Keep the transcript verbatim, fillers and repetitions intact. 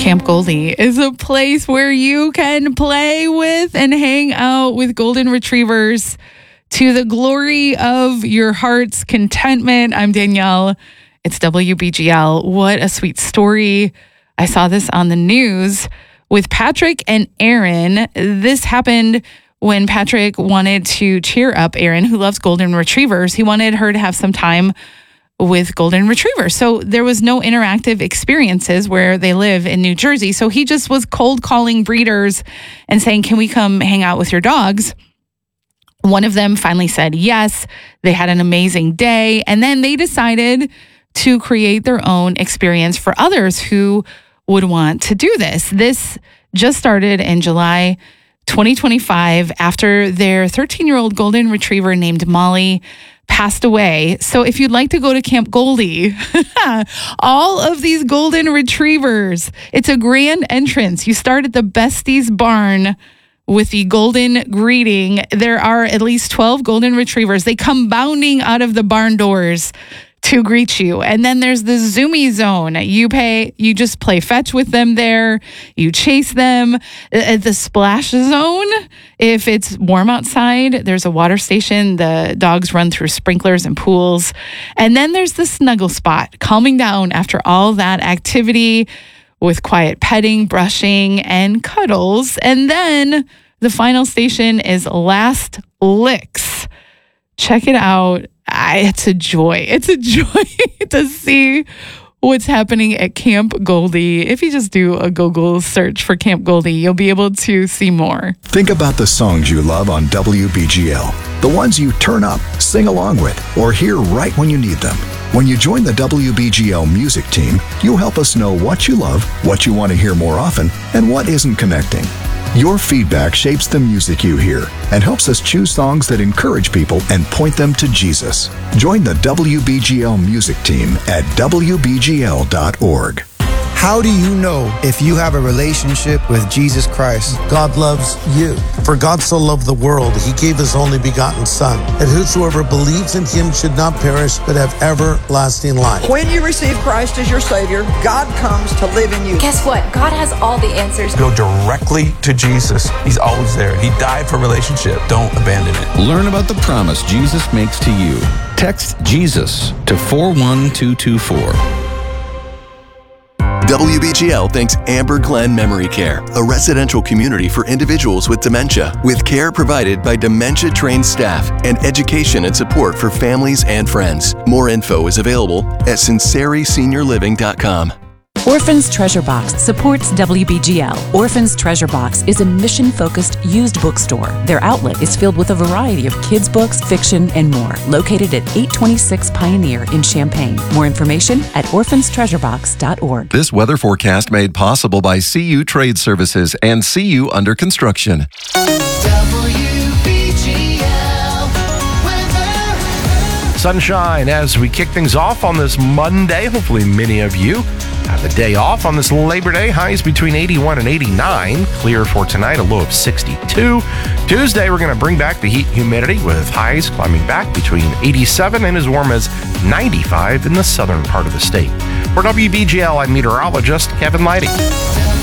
Camp Goldie is a place where you can play with and hang out with golden retrievers to the glory of your heart's contentment. I'm Danielle. It's W B G L. What a sweet story. I saw this on the news with Patrick and Aaron. This happened when Patrick wanted to cheer up Aaron, who loves golden retrievers. He wanted her to have some time with golden retrievers. So there was no interactive experiences where they live in New Jersey. So he just was cold calling breeders and saying, can we come hang out with your dogs? One of them finally said yes. They had an amazing day. And then they decided to create their own experience for others who would want to do this. This just started in July twenty twenty-five after their thirteen-year-old golden retriever named Molly passed away. So if you'd like to go to Camp Goldie, all of these golden retrievers, it's a grand entrance. You start at the Besties Barn with the golden greeting. There are at least twelve golden retrievers. They come bounding out of the barn doors to greet you. And then there's the Zoomy Zone. You pay, you just play fetch with them there. You chase them. At the Splash Zone, if it's warm outside, there's a water station. The dogs run through sprinklers and pools. And then there's the Snuggle Spot, calming down after all that activity with quiet petting, brushing, and cuddles. And then the final station is Last Licks. Check it out. I, it's a joy. It's a joy to see what's happening at Camp Goldie. If you just do a Google search for Camp Goldie, you'll be able to see more. Think about the songs you love on W B G L. The ones you turn up, sing along with, or hear right when you need them. When you join the W B G L music team, you'll help us know what you love, what you want to hear more often, and what isn't connecting. Your feedback shapes the music you hear and helps us choose songs that encourage people and point them to Jesus. Join the W B G L music team at W B G L dot org. How do you know if you have a relationship with Jesus Christ? God loves you. For God so loved the world, he gave his only begotten Son, that whosoever believes in him should not perish, but have everlasting life. When you receive Christ as your Savior, God comes to live in you. Guess what? God has all the answers. Go directly to Jesus. He's always there. He died for relationship. Don't abandon it. Learn about the promise Jesus makes to you. Text Jesus to four one two two four. W B G L thanks Amber Glen Memory Care, a residential community for individuals with dementia, with care provided by dementia-trained staff and education and support for families and friends. More info is available at sinceri senior living dot com. Orphan's Treasure Box supports W B G L. Orphan's Treasure Box is a mission-focused used bookstore. Their outlet is filled with a variety of kids' books, fiction, and more. Located at eight twenty-six Pioneer in Champaign. More information at orphans treasure box dot org. This weather forecast made possible by C U Trade Services and C U Under Construction. W B G L weather. Sunshine as we kick things off on this Monday. Hopefully many of you have the day off on this Labor Day. Highs between eighty-one and eighty-nine. Clear for tonight, a low of sixty-two. Tuesday, we're going to bring back the heat humidity with highs climbing back between eighty-seven and as warm as ninety-five in the southern part of the state. For W B G L, I'm meteorologist Kevin Leidy.